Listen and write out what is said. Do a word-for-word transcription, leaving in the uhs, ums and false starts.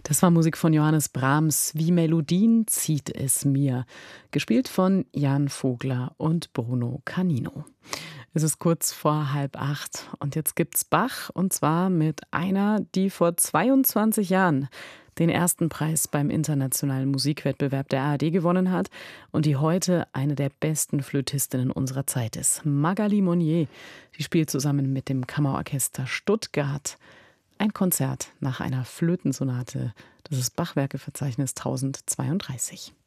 Das war Musik von Johannes Brahms. Wie Melodien zieht es mir. Gespielt von Jan Vogler und Bruno Canino. Es ist kurz vor halb acht und jetzt gibt's Bach, und zwar mit einer, die vor zweiundzwanzig Jahren den ersten Preis beim internationalen Musikwettbewerb der A R D gewonnen hat und die heute eine der besten Flötistinnen unserer Zeit ist. Magali Monnier, die spielt zusammen mit dem Kammerorchester Stuttgart ein Konzert nach einer Flötensonate. Das ist Bachwerkeverzeichnis tausendzweiunddreißig.